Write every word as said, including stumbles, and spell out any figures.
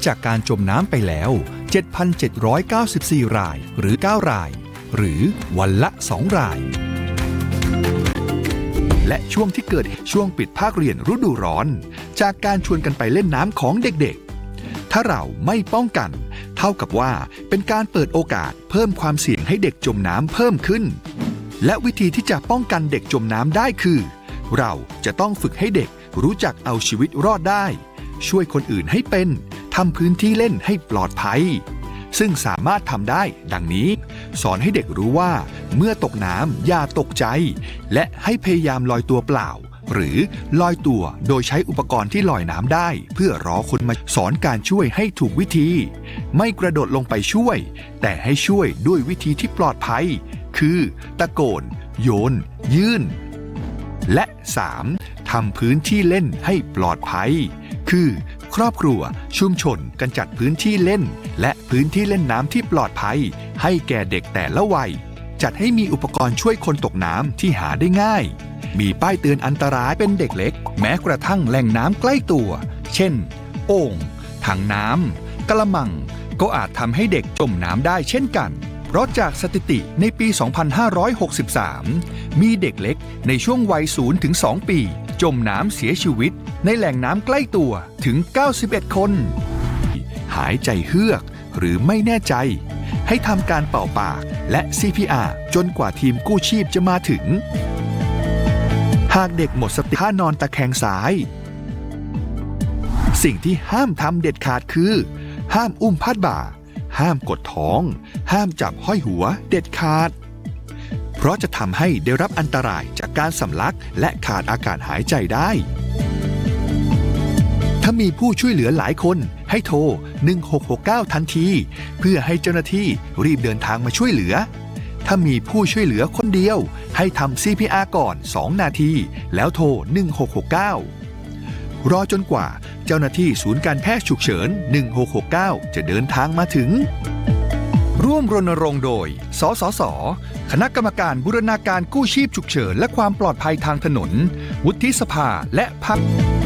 จากการจมน้ำไปแล้ว เจ็ดพันเจ็ดร้อยเก้าสิบสี่ รายหรือเก้ารายหรือวันละสองรายและช่วงที่เกิดช่วงปิดภาคเรียนฤดูร้อนจากการชวนกันไปเล่นน้ำของเด็กๆถ้าเราไม่ป้องกันเท่ากับว่าเป็นการเปิดโอกาสเพิ่มความเสี่ยงให้เด็กจมน้ำเพิ่มขึ้นและวิธีที่จะป้องกันเด็กจมน้ำได้คือเราจะต้องฝึกให้เด็กรู้จักเอาชีวิตรอดได้ช่วยคนอื่นให้เป็นทำพื้นที่เล่นให้ปลอดภัยซึ่งสามารถทำได้ดังนี้สอนให้เด็กรู้ว่าเมื่อตกน้ำอย่าตกใจและให้พยายามลอยตัวเปล่าหรือลอยตัวโดยใช้อุปกรณ์ที่ลอยน้ำได้เพื่อรอคนมาสอนการช่วยให้ถูกวิธีไม่กระโดดลงไปช่วยแต่ให้ช่วยด้วยวิธีที่ปลอดภัยคือตะโกนโยนยื่นและสามทำพื้นที่เล่นให้ปลอดภัยคือครอบครัวชุมชนกันจัดพื้นที่เล่นและพื้นที่เล่นน้ำที่ปลอดภัยให้แก่เด็กแต่ละวัยจัดให้มีอุปกรณ์ช่วยคนตกน้ำที่หาได้ง่ายมีป้ายเตือนอันตรายเป็นเด็กเล็กแม้กระทั่งแหล่งน้ำใกล้ตัวเช่นโอ่งถังน้ำกระมังก็อาจทำให้เด็กจมน้ำได้เช่นกันเพราะจากสถิติในปี สองพันห้าร้อยหกสิบสาม มีเด็กเล็กในช่วงวัย ศูนย์ถึงสอง ปีจมน้ำเสียชีวิตในแหล่งน้ำใกล้ตัวถึง เก้าสิบเอ็ด คนหายใจเฮือกหรือไม่แน่ใจให้ทำการเป่าปากและ ซี พี อาร์ จนกว่าทีมกู้ชีพจะมาถึงหากเด็กหมดสติท่านอนตะแคงซ้ายสิ่งที่ห้ามทำเด็ดขาดคือห้ามอุ้มพาดบ่าห้ามกดท้องห้ามจับห้อยหัวเด็ดขาดเพราะจะทำให้ได้รับอันตรายจากการสำลักและขาดอากาศหายใจได้ถ้ามีผู้ช่วยเหลือหลายคนให้โทรหนึ่งหกหกเก้าทันทีเพื่อให้เจ้าหน้าที่รีบเดินทางมาช่วยเหลือถ้ามีผู้ช่วยเหลือคนเดียวให้ทำ ซี พี อาร์ ก่อนสองนาทีแล้วโทรหนึ่งหกหกเก้ารอจนกว่าเจ้าหน้าที่ศูนย์การแพทย์ฉุกเฉินหนึ่งหกหกเก้าจะเดินทางมาถึงร่วมรณรงค์โดยสสส.คณะกรรมการบูรณาการกู้ชีพฉุกเฉินและความปลอดภัยทางถนนวุฒิสภาและพรรค